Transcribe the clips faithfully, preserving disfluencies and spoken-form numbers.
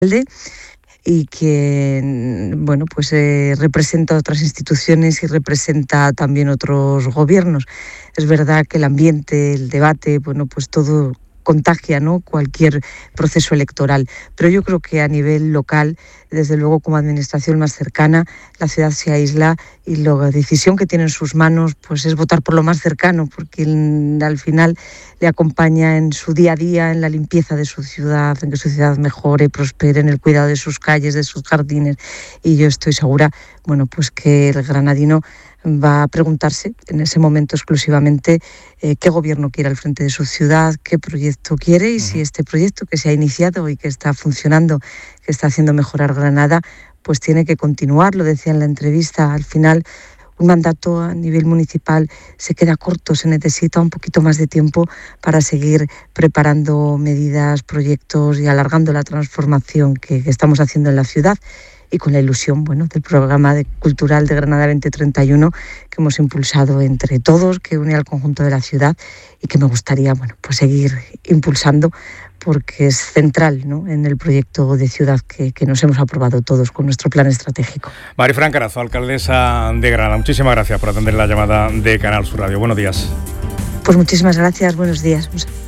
y que bueno, pues eh, representa otras instituciones y representa también otros gobiernos. Es verdad que el ambiente, el debate, bueno, pues todo contagia, ¿no?, cualquier proceso electoral. Pero yo creo que a nivel local, desde luego como administración más cercana, la ciudad se aísla y la decisión que tiene en sus manos pues es votar por lo más cercano, porque al final le acompaña en su día a día, en la limpieza de su ciudad, en que su ciudad mejore, prospere, en el cuidado de sus calles, de sus jardines. Y yo estoy segura, bueno, pues que el granadino va a preguntarse en ese momento exclusivamente eh, qué gobierno quiere al frente de su ciudad, qué proyecto quiere y si este proyecto que se ha iniciado y que está funcionando, que está haciendo mejorar Granada, pues tiene que continuar. Lo decía en la entrevista, al final un mandato a nivel municipal se queda corto, se necesita un poquito más de tiempo para seguir preparando medidas, proyectos y alargando la transformación que, que estamos haciendo en la ciudad. Y con la ilusión, bueno, del programa de, cultural de Granada veinte treinta y uno que hemos impulsado entre todos, que une al conjunto de la ciudad y que me gustaría, bueno, pues seguir impulsando porque es central, ¿no?, en el proyecto de ciudad que, que nos hemos aprobado todos con nuestro plan estratégico. Marifran Carazo, alcaldesa de Granada, muchísimas gracias por atender la llamada de Canal Sur Radio. Buenos días. Pues muchísimas gracias, buenos días.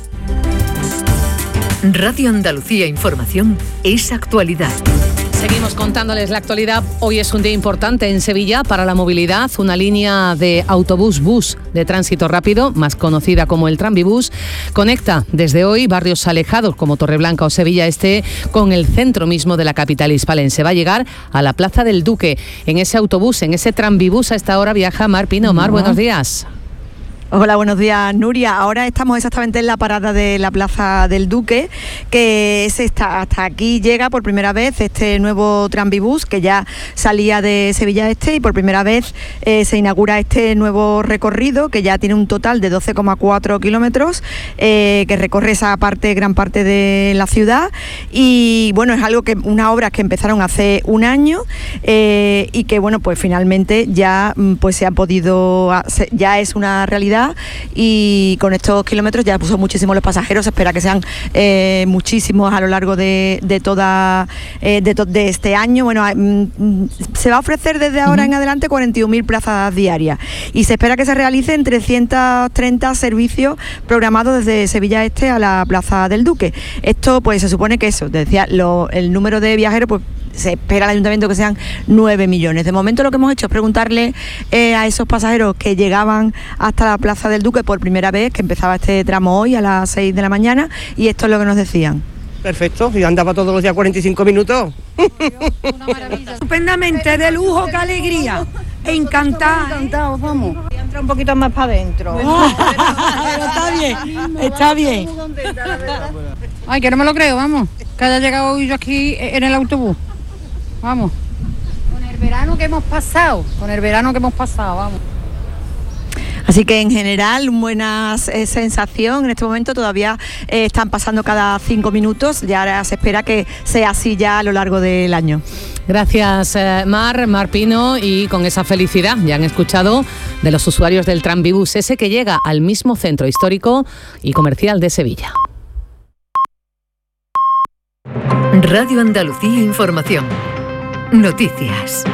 Radio Andalucía Información es actualidad. Seguimos contándoles la actualidad. Hoy es un día importante en Sevilla para la movilidad. Una línea de autobús-bus de tránsito rápido, más conocida como el Tranvibús, conecta desde hoy barrios alejados como Torreblanca o Sevilla Este con el centro mismo de la capital hispalense. Va a llegar a la Plaza del Duque. En ese autobús, en ese Tranvibús, a esta hora viaja Mar Pino. Mar, no. buenos días. Hola, buenos días, Nuria. Ahora estamos exactamente en la parada de la Plaza del Duque, que es esta, hasta aquí llega por primera vez este nuevo Tranvibús que ya salía de Sevilla Este y por primera vez eh, se inaugura este nuevo recorrido que ya tiene un total de doce coma cuatro kilómetros, eh, que recorre esa parte, gran parte de la ciudad y bueno, es algo que, unas obras que empezaron hace un año eh, y que bueno, pues finalmente ya pues se ha podido, ya es una realidad. Y con estos kilómetros ya puso muchísimos los pasajeros, se espera que sean eh, muchísimos a lo largo de, de toda eh, de, to, de este año. Bueno, mm, se va a ofrecer desde ahora uh-huh. en adelante cuarenta y un mil plazas diarias y se espera que se realicen trescientos treinta servicios programados desde Sevilla Este a la Plaza del Duque. Esto pues se supone que eso, decía, lo, el número de viajeros pues se espera al ayuntamiento que sean nueve millones. De momento lo que hemos hecho es preguntarle eh, a esos pasajeros que llegaban hasta la Plaza del Duque por primera vez, que empezaba este tramo hoy a las seis de la mañana, y esto es lo que nos decían. Perfecto, y andaba todos los días cuarenta y cinco minutos. Una maravilla. Estupendamente, de lujo, qué alegría. Encantada. Encantados, vamos. Entra un poquito más para adentro. Oh, pero está bien, está bien. Ay, que no me lo creo, vamos. Que haya llegado yo aquí en el autobús. Vamos. Con el verano que hemos pasado, con el verano que hemos pasado, vamos. Así que en general, buena eh, sensación. En este momento todavía eh, están pasando cada cinco minutos. Ya ahora se espera que sea así ya a lo largo del año. Gracias, eh, Mar, Mar Pino, y con esa felicidad ya han escuchado de los usuarios del Tranvibús, ese que llega al mismo centro histórico y comercial de Sevilla. Radio Andalucía Información. Noticias.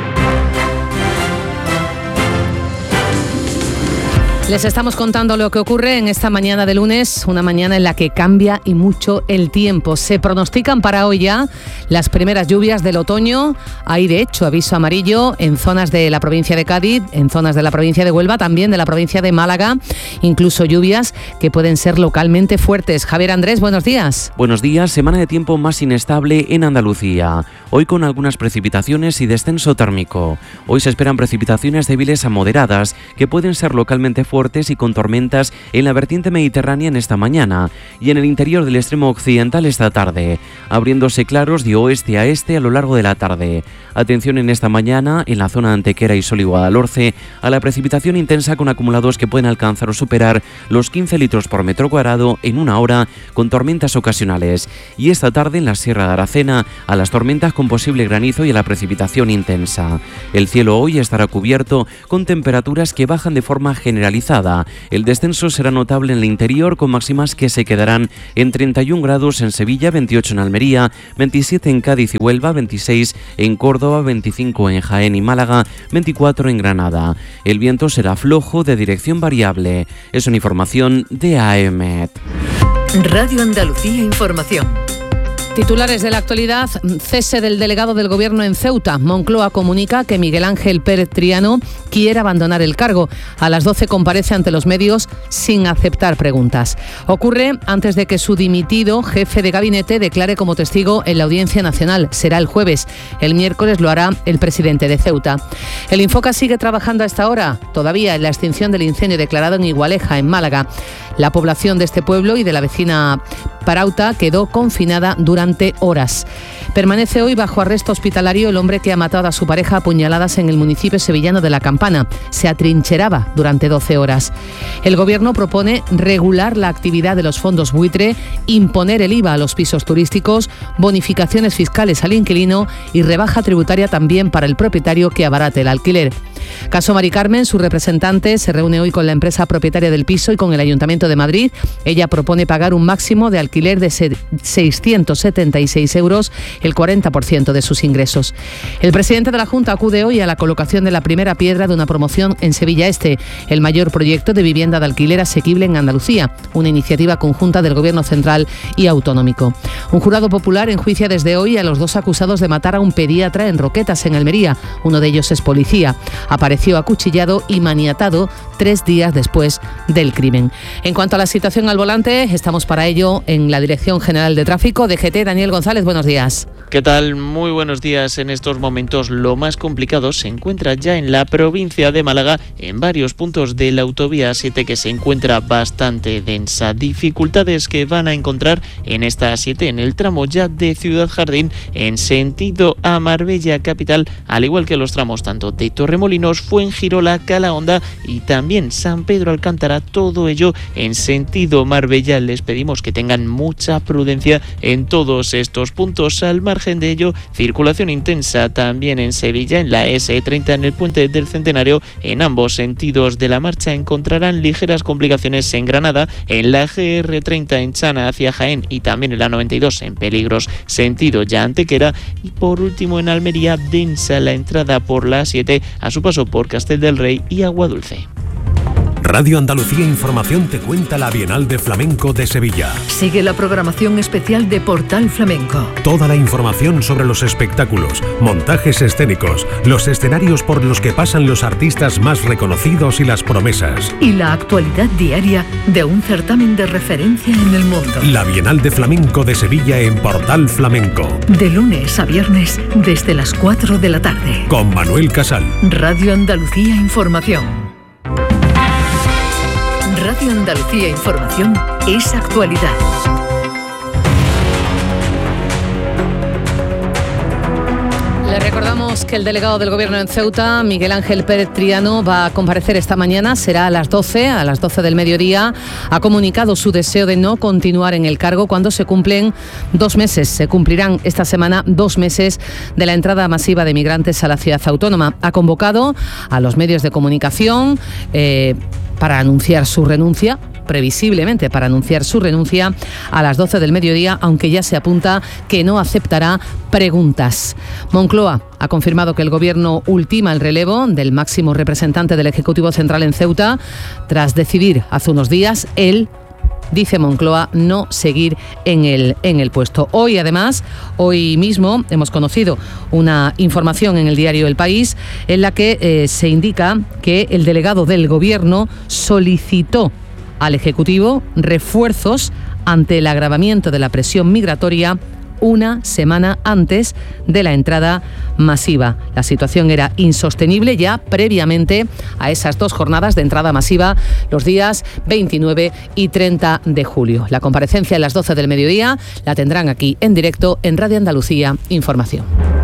Les estamos contando lo que ocurre en esta mañana de lunes, una mañana en la que cambia y mucho el tiempo. Se pronostican para hoy ya las primeras lluvias del otoño. Hay, de hecho, aviso amarillo en zonas de la provincia de Cádiz, en zonas de la provincia de Huelva, también de la provincia de Málaga, incluso lluvias que pueden ser localmente fuertes. Javier Andrés, buenos días. Buenos días, semana de tiempo más inestable en Andalucía. Hoy con algunas precipitaciones y descenso térmico. Hoy se esperan precipitaciones débiles a moderadas que pueden ser localmente fuertes y con tormentas en la vertiente mediterránea en esta mañana y en el interior del extremo occidental esta tarde, abriéndose claros de oeste a este a lo largo de la tarde. Atención en esta mañana en la zona de Antequera y Sol y Guadalhorce a la precipitación intensa con acumulados que pueden alcanzar o superar los quince litros por metro cuadrado en una hora con tormentas ocasionales. Y esta tarde en la Sierra de Aracena a las tormentas con posible granizo y a la precipitación intensa. El cielo hoy estará cubierto con temperaturas que bajan de forma generalizada generalizada. El descenso será notable en el interior, con máximas que se quedarán en treinta y un grados en Sevilla, veintiocho en Almería, veintisiete en Cádiz y Huelva, veintiséis en Córdoba, veinticinco en Jaén y Málaga, veinticuatro en Granada. El viento será flojo de dirección variable. Es una información de AEMET. Radio Andalucía Información. Titulares de la actualidad: cese del delegado del Gobierno en Ceuta. Moncloa comunica que Miguel Ángel Pérez Triano quiere abandonar el cargo. A las doce comparece ante los medios sin aceptar preguntas. Ocurre antes de que su dimitido jefe de gabinete declare como testigo en la Audiencia Nacional. Será el jueves. El miércoles lo hará el presidente de Ceuta. El Infoca sigue trabajando a esta hora, todavía en la extinción del incendio declarado en Igualeja, en Málaga. La población de este pueblo y de la vecina Parauta quedó confinada durante horas. Permanece hoy bajo arresto hospitalario el hombre que ha matado a su pareja a puñaladas en el municipio sevillano de La Campana. Se atrincheraba durante doce horas. El Gobierno propone regular la actividad de los fondos buitre, imponer el I V A a los pisos turísticos, bonificaciones fiscales al inquilino y rebaja tributaria también para el propietario que abarate el alquiler. Caso Mari Carmen, su representante se reúne hoy con la empresa propietaria del piso y con el Ayuntamiento de Madrid. Ella propone pagar un máximo de alquiler de seiscientos setenta y seis euros, el cuarenta por ciento de sus ingresos. El presidente de la Junta acude hoy a la colocación de la primera piedra de una promoción en Sevilla Este, el mayor proyecto de vivienda de alquiler asequible en Andalucía, una iniciativa conjunta del Gobierno central y autonómico. Un jurado popular enjuicia desde hoy a los dos acusados de matar a un pediatra en Roquetas, en Almería. Uno de ellos es policía. Apareció acuchillado y maniatado tres días después del crimen. En cuanto a la situación al volante, estamos para ello en la Dirección General de Tráfico, D G T. Daniel González, buenos días. ¿Qué tal? Muy buenos días. En estos momentos lo más complicado se encuentra ya en la provincia de Málaga, en varios puntos de la autovía A siete, que se encuentra bastante densa. Dificultades que van a encontrar en esta A siete en el tramo ya de Ciudad Jardín en sentido a Marbella capital, al igual que los tramos tanto de Torremolinos, Fuengirola, Calahonda y también San Pedro Alcántara, todo ello en sentido Marbella. Les pedimos que tengan mucha prudencia en todos estos puntos. Al margen de ello, circulación intensa también en Sevilla, en la ese treinta, en el puente del Centenario. En ambos sentidos de la marcha encontrarán ligeras complicaciones en Granada, en la ge erre treinta en Chana hacia Jaén y también en la noventa y dos en peligros sentido ya Antequera. Y por último en Almería, densa la entrada por la A siete a su paso por Castel del Rey y Aguadulce. Radio Andalucía Información te cuenta la Bienal de Flamenco de Sevilla. Sigue la programación especial de Portal Flamenco. Toda la información sobre los espectáculos, montajes escénicos, los escenarios por los que pasan los artistas más reconocidos y las promesas. Y la actualidad diaria de un certamen de referencia en el mundo. La Bienal de Flamenco de Sevilla en Portal Flamenco. De lunes a viernes desde las cuatro de la tarde. Con Manuel Casal. Radio Andalucía Información. Radio Andalucía Información es actualidad. Le recordamos que el delegado del Gobierno en Ceuta, Miguel Ángel Pérez Triano, va a comparecer esta mañana, será a las doce, a las doce del mediodía. Ha comunicado su deseo de no continuar en el cargo cuando se cumplen dos meses. Se cumplirán esta semana dos meses de la entrada masiva de migrantes a la ciudad autónoma. Ha convocado a los medios de comunicación eh, para anunciar su renuncia, previsiblemente para anunciar su renuncia a las doce del mediodía, aunque ya se apunta que no aceptará preguntas. Moncloa ha confirmado que el Gobierno ultima el relevo del máximo representante del Ejecutivo Central en Ceuta, tras decidir hace unos días él, dice Moncloa, no seguir en el, en el puesto. Hoy, además, hoy mismo hemos conocido una información en el diario El País en la que eh, se indica que el delegado del Gobierno solicitó al Ejecutivo refuerzos ante el agravamiento de la presión migratoria una semana antes de la entrada masiva. La situación era insostenible ya previamente a esas dos jornadas de entrada masiva, los días veintinueve y treinta de julio. La comparecencia a las doce del mediodía la tendrán aquí en directo en Radio Andalucía Información.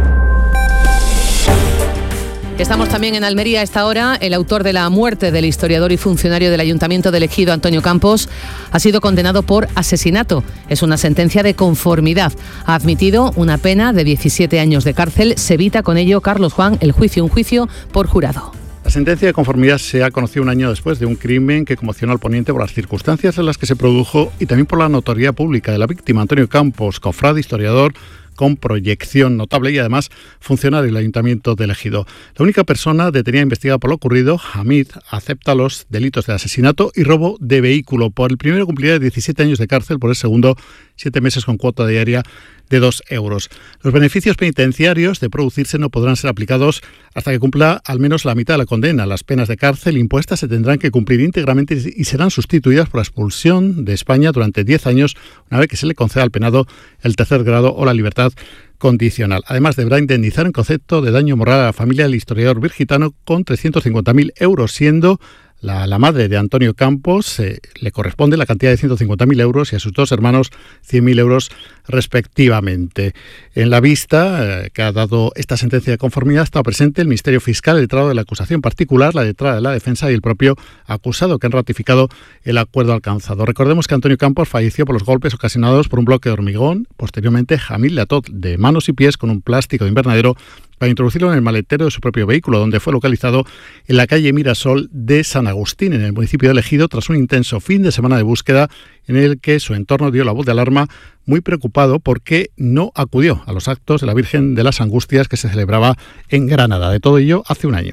Estamos también en Almería a esta hora. El autor de la muerte del historiador y funcionario del Ayuntamiento de Ejido, Antonio Campos, ha sido condenado por asesinato. Es una sentencia de conformidad. Ha admitido una pena de diecisiete años de cárcel. Se evita con ello, Carlos Juan, el juicio, un juicio por jurado. La sentencia de conformidad se ha conocido un año después de un crimen que conmocionó al poniente por las circunstancias en las que se produjo y también por la notoriedad pública de la víctima, Antonio Campos, cofrade, historiador, con proyección notable y además funcionario del Ayuntamiento de Ejido. La única persona detenida e investigada por lo ocurrido, Hamid, acepta los delitos de asesinato y robo de vehículo. Por el primero cumplirá diecisiete años de cárcel, por el segundo siete meses con cuota diaria de dos euros. Los beneficios penitenciarios de producirse no podrán ser aplicados hasta que cumpla al menos la mitad de la condena. Las penas de cárcel impuestas se tendrán que cumplir íntegramente y serán sustituidas por la expulsión de España durante diez años, una vez que se le conceda al penado el tercer grado o la libertad condicional. Además, deberá indemnizar en concepto de daño moral a la familia del historiador virgitano con trescientos cincuenta mil euros, siendo La, la madre de Antonio Campos eh, le corresponde la cantidad de ciento cincuenta mil euros y a sus dos hermanos cien mil euros respectivamente. En la vista eh, que ha dado esta sentencia de conformidad está presente el Ministerio Fiscal, el letrado de la acusación particular, la letrada de la defensa y el propio acusado, que han ratificado el acuerdo alcanzado. Recordemos que Antonio Campos falleció por los golpes ocasionados por un bloque de hormigón. Posteriormente, Hamid le ató de manos y pies con un plástico de invernadero para introducirlo en el maletero de su propio vehículo, donde fue localizado en la calle Mirasol de San Agustín, en el municipio de Ejido, tras un intenso fin de semana de búsqueda en el que su entorno dio la voz de alarma, muy preocupado porque no acudió a los actos de la Virgen de las Angustias que se celebraba en Granada. De todo ello hace un año.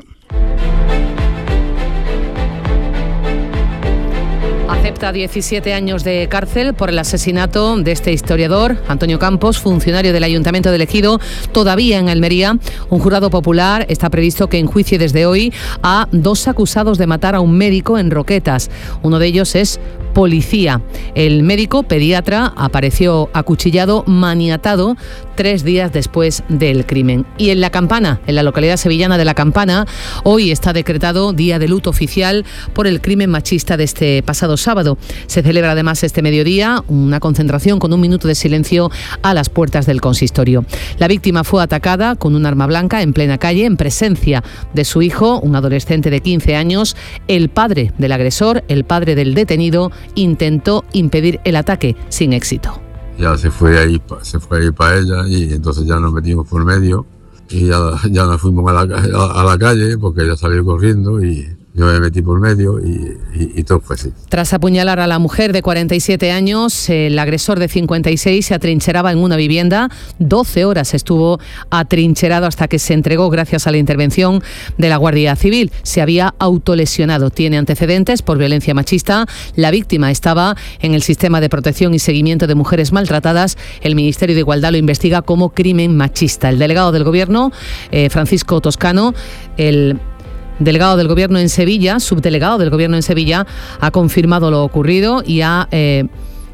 Acepta diecisiete años de cárcel por el asesinato de este historiador, Antonio Campos, funcionario del Ayuntamiento de Ejido. Todavía en Almería, un jurado popular está previsto que enjuicie desde hoy a dos acusados de matar a un médico en Roquetas. Uno de ellos es policía. El médico pediatra apareció acuchillado, maniatado, tres días después del crimen. Y en La Campana, en la localidad sevillana de La Campana, hoy está decretado día de luto oficial por el crimen machista de este pasado sábado. Se celebra además este mediodía una concentración con un minuto de silencio a las puertas del consistorio. La víctima fue atacada con un arma blanca en plena calle en presencia de su hijo, un adolescente de quince años. El padre del agresor, el padre del detenido, intentó impedir el ataque sin éxito. Ya se fue ahí, se fue ahí para ella y entonces ya nos metimos por medio y ya, ya nos fuimos a la, a, a la calle porque ella salió corriendo y yo me metí por medio y, y, y todo fue así. Tras apuñalar a la mujer de cuarenta y siete años, el agresor de cincuenta y seis se atrincheraba en una vivienda. doce horas estuvo atrincherado hasta que se entregó gracias a la intervención de la Guardia Civil. Se había autolesionado. Tiene antecedentes por violencia machista. La víctima estaba en el sistema de protección y seguimiento de mujeres maltratadas. El Ministerio de Igualdad lo investiga como crimen machista. El delegado del Gobierno, eh, Francisco Toscano, el delegado del Gobierno en Sevilla, subdelegado del Gobierno en Sevilla, ha confirmado lo ocurrido y ha eh,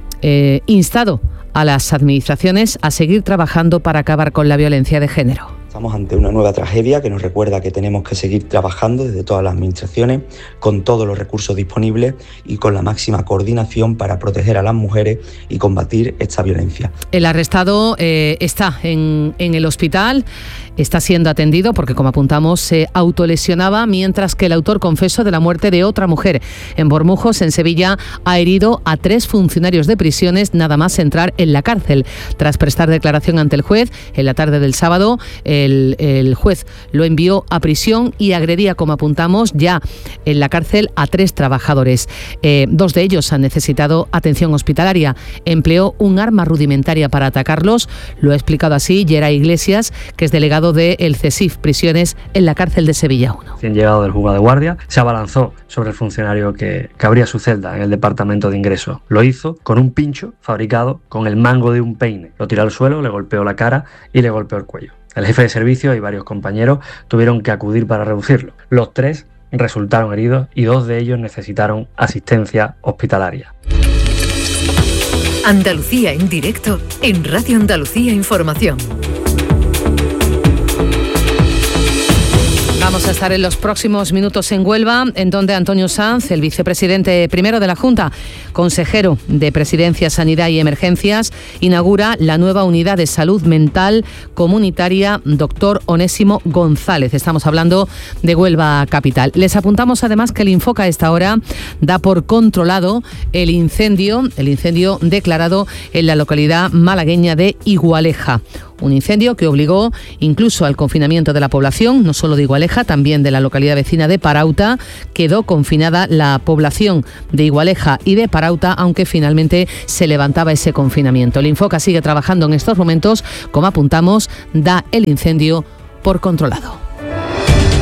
eh, instado a las administraciones a seguir trabajando para acabar con la violencia de género. Estamos ante una nueva tragedia que nos recuerda que tenemos que seguir trabajando desde todas las administraciones, con todos los recursos disponibles y con la máxima coordinación para proteger a las mujeres y combatir esta violencia. El arrestado eh, está en, en el hospital, está siendo atendido porque, como apuntamos, se autolesionaba, mientras que el autor confeso de la muerte de otra mujer en Bormujos, en Sevilla, ha herido a tres funcionarios de prisiones nada más entrar en la cárcel. Tras prestar declaración ante el juez, en la tarde del sábado, el, el juez lo envió a prisión y agredía, como apuntamos, ya en la cárcel a tres trabajadores. Eh, dos de ellos han necesitado atención hospitalaria. Empleó un arma rudimentaria para atacarlos. Lo ha explicado así Geray Iglesias, que es delegado de el CESIF Prisiones en la cárcel de Sevilla uno. Recién llegado del juzgado de guardia, se abalanzó sobre el funcionario que, que abría su celda en el departamento de ingreso. Lo hizo con un pincho fabricado con el mango de un peine. Lo tiró al suelo, le golpeó la cara y le golpeó el cuello. El jefe de servicio y varios compañeros tuvieron que acudir para reducirlo. Los tres resultaron heridos y dos de ellos necesitaron asistencia hospitalaria. Andalucía en directo en Radio Andalucía Información. Vamos a estar en los próximos minutos en Huelva, en donde Antonio Sanz, el vicepresidente primero de la Junta, consejero de Presidencia, Sanidad y Emergencias, inaugura la nueva unidad de salud mental comunitaria Doctor Onésimo González. Estamos hablando de Huelva capital. Les apuntamos además que el Infoca a esta hora da por controlado el incendio, el incendio declarado en la localidad malagueña de Igualeja. Un incendio que obligó incluso al confinamiento de la población, no solo de Igualeja, también de la localidad vecina de Parauta. Quedó confinada la población de Igualeja y de Parauta, aunque finalmente se levantaba ese confinamiento. El Infoca sigue trabajando en estos momentos. Como apuntamos, da el incendio por controlado.